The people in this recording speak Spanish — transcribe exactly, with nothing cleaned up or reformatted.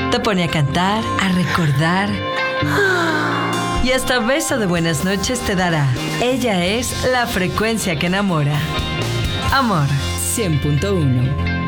Te pone a cantar, a recordar y hasta beso de buenas noches te dará. Ella es la frecuencia que enamora. Amor cien punto uno.